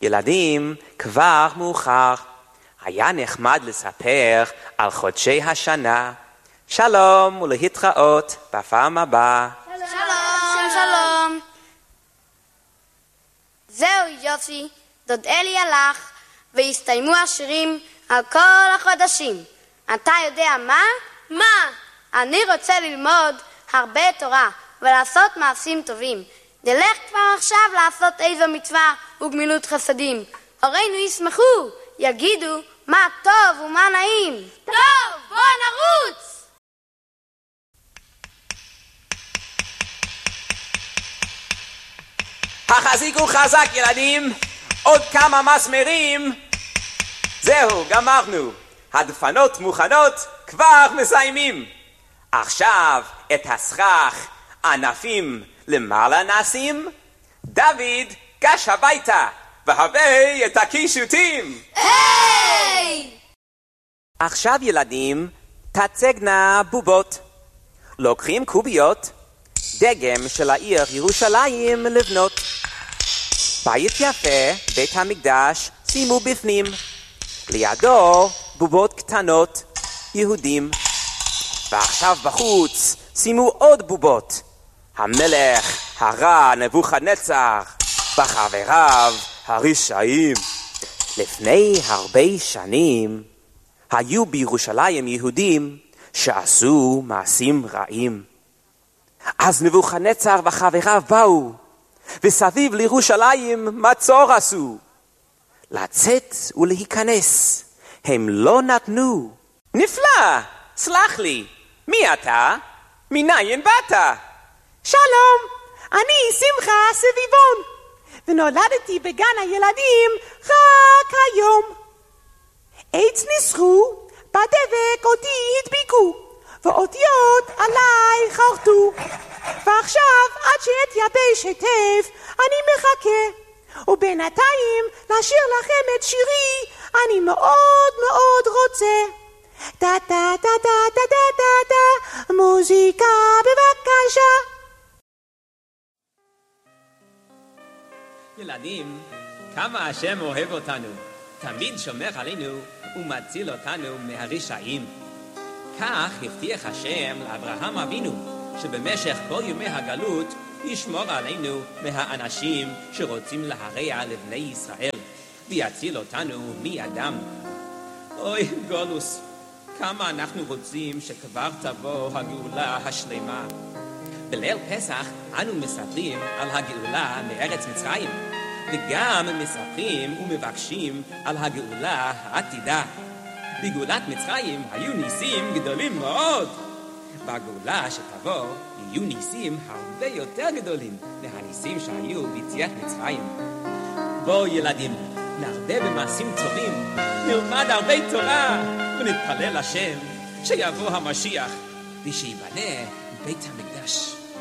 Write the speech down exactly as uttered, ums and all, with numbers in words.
ילדים, כבר מאוחר. היה נחמד לספר על חודשי השנה. שלום ולהתראות בפעם הבאה. שלום, שלום, שלום. זהו יופי, דוד אלי הלך, והסתיימו השירים על כל החודשים. אתה יודע מה? מה? אני רוצה ללמוד הרבה תורה ולעשות מעשים טובים. נלך כבר עכשיו לעשות איזו מצווה וגמילות חסדים. הורינו ישמחו, יגידו מה טוב ומה נעים. טוב, בוא נרוץ! החזיקו חזק ילדים, עוד כמה מסמרים. זהו, גמרנו. הדפנות מוכנות, כבר מסיימים. עכשיו את הסכך ענפים למעלה נשים. דוד, גש הביתה והבא את הקישוטים. היי! עכשיו ילדים, תצגנה בובות. לוקחים קוביות, דגם של העיר ירושלים לבנות. בית יפה, בית המקדש, שימו בפנים. לידו בובות קטנות, יהודים. ועכשיו בחוץ שימו עוד בובות. המלך הרע נבוכדנצר וחבריו הרשעים. לפני הרבה שנים היו בירושלים יהודים שעשו מעשים רעים. אז נבוכדנצר וחבריו באו וסביב לירושלים מצור עשו. לצאת ולהיכנס הם לא נתנו. נפלא, סלח לי, מי אתה? מניין באת? שלום, אני שמחה סביבון, ונולדתי בגן הילדים רק היום. עץ ניסחו, בדבק אותי הדביקו, ואותיות עליי חרטו. ועכשיו עד שאתייבש היטב אני מחכה, ובינתיים לשיר לכם את שירי אני מאוד מאוד רוצה. דה דה דה דה דה דה דה דה, מוזיקה בבקשה. ילדים, כמה השם אוהב אותנו, תמיד שומר עלינו ומציל אותנו מהרשעים. כך הבטיח השם לאברהם אבינו, שבמשך כל ימי הגלות ישמור עלינו מהאנשים שרוצים להרע לבני ישראל, ויציל אותנו מידם. אוי גולוס, כמה אנחנו רוצים שכבר תבוא הגאולה השלמה. בליל פסח אנו מספרים על הגאולה מארץ מצרים, וגם מספרים ומבקשים על הגאולה העתידה. בגאולת מצרים היו ניסים גדולים מאוד. בגאולה שתבוא יהיו ניסים הרבה יותר גדולים מהניסים שהיו ביציאת מצרים. בואו ילדים, נרבה במעשים טובים, נלמד הרבה תורה ונתפלל לשם שיבוא המשיח ושיבנה בית המקדש.